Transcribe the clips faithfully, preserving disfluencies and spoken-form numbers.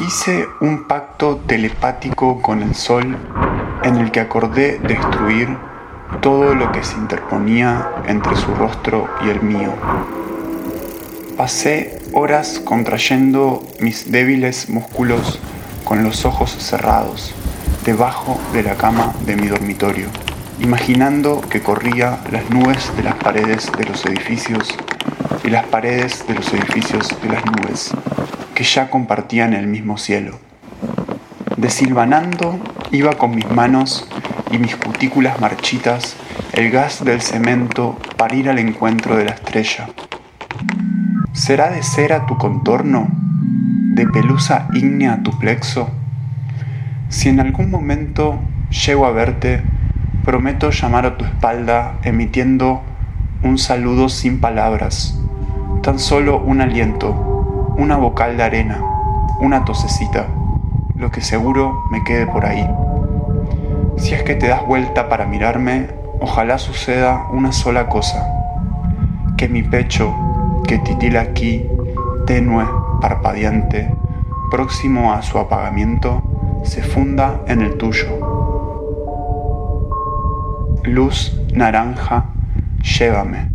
Hice un pacto telepático con el sol en el que acordé destruir todo lo que se interponía entre su rostro y el mío. Pasé horas contrayendo mis débiles músculos con los ojos cerrados, debajo de la cama de mi dormitorio, imaginando que corría las nubes de las paredes de los edificios y las paredes de los edificios de las nubes, que ya compartían el mismo cielo. Desilvanando, iba con mis manos y mis cutículas marchitas el gas del cemento para ir al encuentro de la estrella. ¿Será de cera tu contorno? ¿De pelusa ígnea tu plexo? Si en algún momento llego a verte, prometo llamar a tu espalda emitiendo un saludo sin palabras, tan solo un aliento, una vocal de arena, una tosecita, lo que seguro me quede por ahí. Si es que te das vuelta para mirarme, ojalá suceda una sola cosa, que mi pecho, que titila aquí, tenue, parpadeante, próximo a su apagamiento, se funda en el tuyo. Luz naranja, llévame.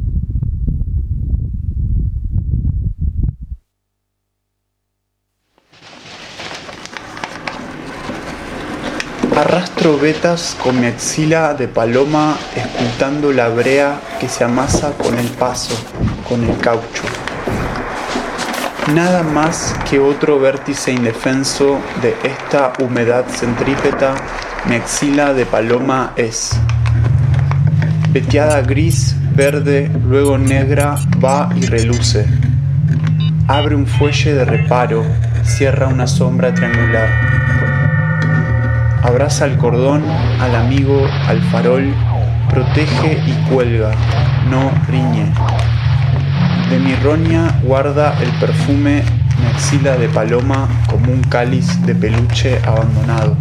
Arrastro vetas con mi axila de paloma, escultando la brea que se amasa con el paso, con el caucho. Nada más que otro vértice indefenso de esta humedad centrípeta, mi axila de paloma es. Veteada gris, verde, luego negra, va y reluce. Abre un fuelle de reparo, cierra una sombra triangular. Abraza al cordón, al amigo, al farol, protege y cuelga, no riñe. De mi roña guarda el perfume mi axila de paloma como un cáliz de peluche abandonado.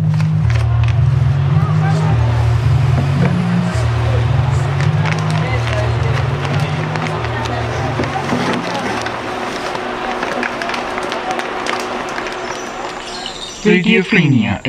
Radiofrenia